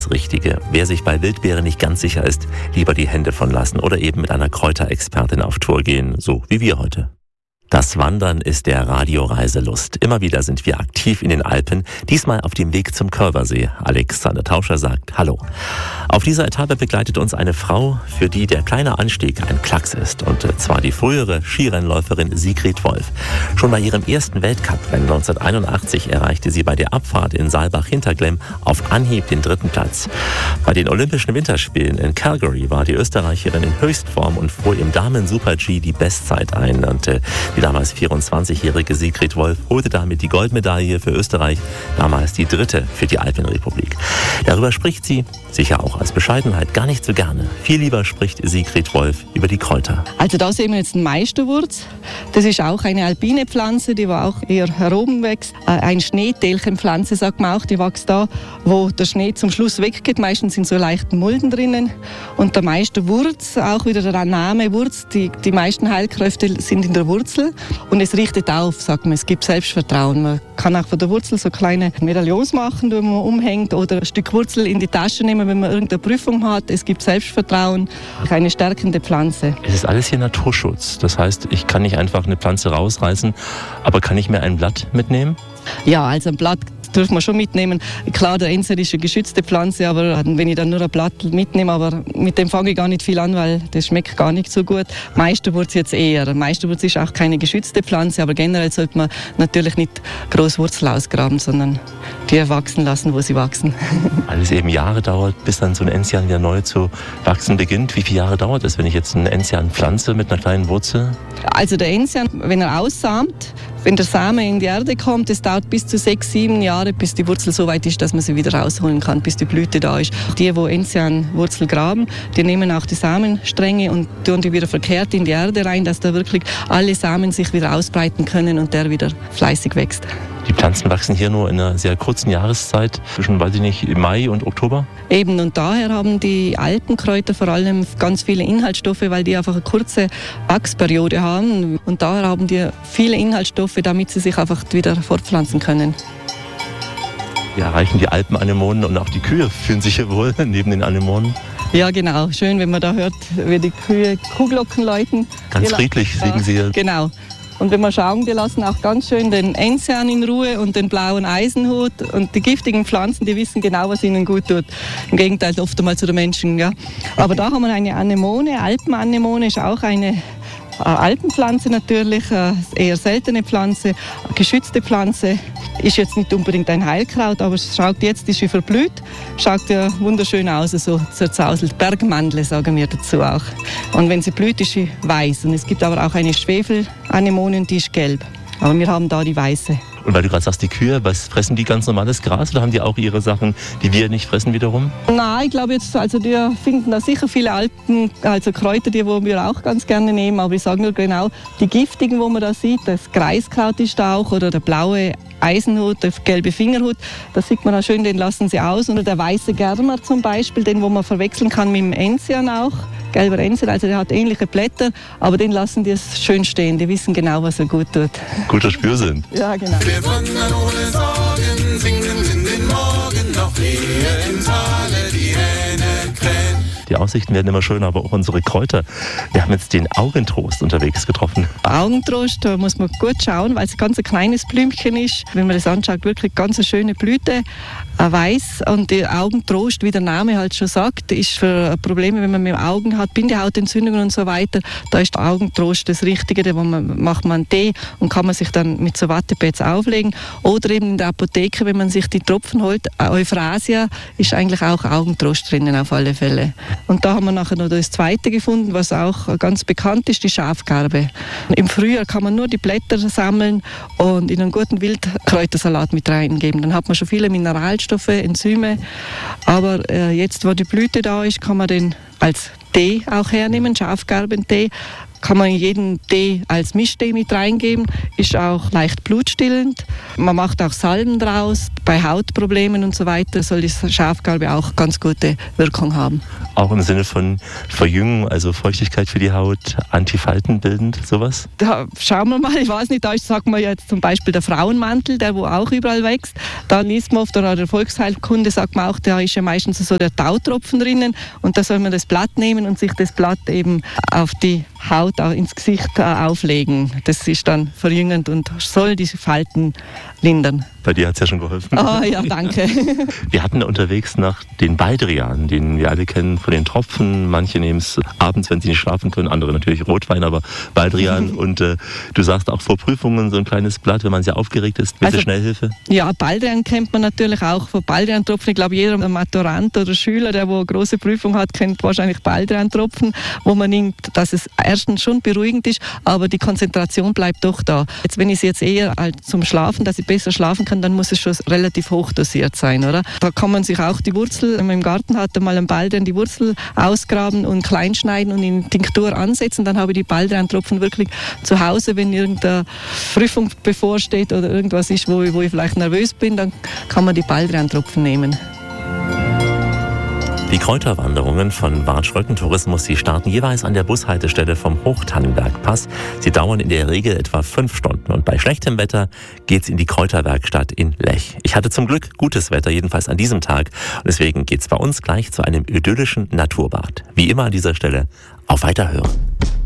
Das Richtige. Wer sich bei Wildbeeren nicht ganz sicher ist, lieber die Hände von lassen oder eben mit einer Kräuterexpertin auf Tour gehen, so wie wir heute. Das Wandern ist der Radioreiselust. Immer wieder sind wir aktiv in den Alpen, diesmal auf dem Weg zum Kölbersee. Alexander Tauscher sagt Hallo. Auf dieser Etappe begleitet uns eine Frau, für die der kleine Anstieg ein Klacks ist. Und zwar die frühere Skirennläuferin Sigrid Wolf. Schon bei ihrem ersten Weltcuprennen 1981 erreichte sie bei der Abfahrt in Saalbach-Hinterglemm auf Anhieb den 3. Platz. Bei den Olympischen Winterspielen in Calgary war die Österreicherin in Höchstform und fuhr im Damen-Super-G die Bestzeit ein. Und die damals 24-jährige Sigrid Wolf holte damit die Goldmedaille für Österreich, damals die 3. für die Alpenrepublik. Darüber spricht sie, sicher auch als Bescheidenheit, gar nicht so gerne. Viel lieber spricht Sigrid Wolf über die Kräuter. Also da sehen wir jetzt den Meisterwurz. Das ist auch eine alpine Pflanze, die auch eher heroben wächst. Eine Schneetelchenpflanze, sagt man auch, die wächst da, wo der Schnee zum Schluss weggeht. Meistens sind so leichten Mulden drinnen. Und der Meisterwurz, auch wieder der Name Wurz, die meisten Heilkräfte sind in der Wurzel. Und es richtet auf, sagt man, es gibt Selbstvertrauen. Man kann auch von der Wurzel so kleine Medaillons machen, die man umhängt, oder ein Stück Wurzel in die Tasche nehmen, wenn man irgendeine Prüfung hat. Es gibt Selbstvertrauen, eine stärkende Pflanze. Es ist alles hier Naturschutz. Das heißt, ich kann nicht einfach eine Pflanze rausreißen, aber kann ich mir ein Blatt mitnehmen? Ja, also ein Blatt dürfen wir schon mitnehmen. Klar, der Enser ist eine geschützte Pflanze, aber wenn ich dann nur ein Blatt mitnehme, aber mit dem fange ich gar nicht viel an, weil das schmeckt gar nicht so gut. Meisterwurz jetzt eher. Meisterwurz ist auch keine geschützte Pflanze, aber generell sollte man natürlich nicht groß Wurzel ausgraben, sondern die wachsen lassen, wo sie wachsen. Weil es eben Jahre dauert, bis dann so ein Enzian wieder neu zu wachsen beginnt. Wie viele Jahre dauert es, wenn ich jetzt einen Enzian pflanze mit einer kleinen Wurzel? Also der Enzian, wenn er aussamt, wenn der Same in die Erde kommt, es dauert bis zu 6, 7 Jahre, bis die Wurzel so weit ist, dass man sie wieder rausholen kann, bis die Blüte da ist. Die Enzianwurzel graben, die nehmen auch die Samenstränge und tun die wieder verkehrt in die Erde rein, dass da wirklich alle Samen sich wieder ausbreiten können und der wieder fleißig wächst. Die Pflanzen wachsen hier nur in einer sehr kurzen Jahreszeit, zwischen, weiß ich nicht, Mai und Oktober? Eben, und daher haben die Alpenkräuter vor allem ganz viele Inhaltsstoffe, weil die einfach eine kurze Wachsperiode haben. Und daher haben die viele Inhaltsstoffe, damit sie sich einfach wieder fortpflanzen können. Wir erreichen die Alpenanemonen und auch die Kühe fühlen sich hier wohl neben den Anemonen. Ja, genau. Schön, wenn man da hört, wie die Kühe Kuhglocken läuten. Ganz friedlich liegen sie hier. Genau. Und wenn wir schauen, die lassen auch ganz schön den Enzian in Ruhe und den blauen Eisenhut. Und die giftigen Pflanzen, die wissen genau, was ihnen gut tut. Im Gegenteil oft einmal zu den Menschen. Ja. Aber da haben wir eine Anemone. Alpenanemone ist auch eine Alpenpflanze natürlich, eher seltene Pflanze, geschützte Pflanze. Ist jetzt nicht unbedingt ein Heilkraut, aber es schaut jetzt, ist sie verblüht, schaut ja wunderschön aus, so zerzauselt. Bergmandel sagen wir dazu auch. Und wenn sie blüht, ist sie weiß. Und es gibt aber auch eine Schwefelanemone und die ist gelb. Aber wir haben da die weiße. Und weil du gerade sagst, die Kühe, was fressen die ganz normales Gras oder haben die auch ihre Sachen, die wir nicht fressen wiederum? Nein, ich glaube jetzt, also die finden da sicher viele Kräuter, die wir auch ganz gerne nehmen. Aber ich sage nur genau, die giftigen, wo man da sieht, das Greiskraut ist da auch oder der blaue Eisenhut, der gelbe Fingerhut, da sieht man auch schön, den lassen sie aus. Und der weiße Germer zum Beispiel, den wo man verwechseln kann mit dem Enzian auch, gelber Enzian, also der hat ähnliche Blätter, aber den lassen die schön stehen, die wissen genau, was er gut tut. Guter Spürsinn. Ja, genau. Wir wandern ohne Sorgen, singen in den Morgen, noch Rehe im Tale, die Hähne krähen. Die Aussichten werden immer schöner, aber auch unsere Kräuter. Wir haben jetzt den Augentrost unterwegs getroffen. Augentrost, da muss man gut schauen, weil es ganz ein kleines Blümchen ist. Wenn man das anschaut, wirklich ganz eine schöne Blüte, weiß. Und die Augentrost, wie der Name halt schon sagt, ist für Probleme, wenn man mit den Augen hat, Bindehautentzündungen und so weiter. Da ist der Augentrost das Richtige, da macht man einen Tee und kann man sich dann mit so Wattepads auflegen. Oder eben in der Apotheke, wenn man sich die Tropfen holt, Euphrasia, ist eigentlich auch Augentrost drinnen auf alle Fälle. Und da haben wir nachher noch das zweite gefunden, was auch ganz bekannt ist, die Schafgarbe. Im Frühjahr kann man nur die Blätter sammeln und in einen guten Wildkräutersalat mit reingeben. Dann hat man schon viele Mineralstoffe, Enzyme. Aber jetzt, wo die Blüte da ist, kann man den als Tee auch hernehmen, Schafgarbentee. kann man jeden Tee als Mischtee mit reingeben, ist auch leicht blutstillend. Man macht auch Salben draus, bei Hautproblemen und so weiter soll die Schafgarbe auch ganz gute Wirkung haben. Auch im Sinne von Verjüngung, also Feuchtigkeit für die Haut, antifaltenbildend, sowas? Da schauen wir mal, ich weiß nicht, da sagt man jetzt zum Beispiel der Frauenmantel, der wo auch überall wächst. Da liest man oft, oder der Volksheilkunde sagt man auch, da ist ja meistens so der Tautropfen drinnen und da soll man das Blatt nehmen und sich das Blatt eben auf die Haut, ins Gesicht auflegen. Das ist dann verjüngend und soll diese Falten lindern. Bei dir hat es ja schon geholfen. Ah ja, danke. Wir hatten unterwegs nach den Baldrian, den wir alle kennen von den Tropfen. Manche nehmen es abends, wenn sie nicht schlafen können, andere natürlich Rotwein, aber Baldrian. Und du sagst auch vor Prüfungen so ein kleines Blatt, wenn man sehr aufgeregt ist, bitte also, Schnellhilfe. Ja, Baldrian kennt man natürlich auch von Baldrian-Tropfen. Ich glaube, jeder Maturant oder Schüler, der wo eine große Prüfung hat, kennt wahrscheinlich Baldrian-Tropfen, wo man nimmt, dass es erstens schon beruhigend ist, aber die Konzentration bleibt doch da. Jetzt, wenn ich es jetzt eher zum Schlafen, dass ich besser schlafen kann, dann muss es schon relativ hoch dosiert sein, oder? Da kann man sich auch die Wurzel, wenn man im Garten hat, mal einen Baldrian die Wurzel ausgraben und klein schneiden und in Tinktur ansetzen. Dann habe ich die Baldrian-Tropfen wirklich zu Hause, wenn irgendeine Prüfung bevorsteht oder irgendwas ist, wo ich vielleicht nervös bin, dann kann man die Baldrian-Tropfen nehmen. Die Kräuterwanderungen von Bad Schröcken-Tourismus, die starten jeweils an der Bushaltestelle vom Hochtannenbergpass. Sie dauern in der Regel etwa 5 Stunden und bei schlechtem Wetter geht's in die Kräuterwerkstatt in Lech. Ich hatte zum Glück gutes Wetter, jedenfalls an diesem Tag. Und deswegen geht's bei uns gleich zu einem idyllischen Naturbad. Wie immer an dieser Stelle, auf Weiterhören.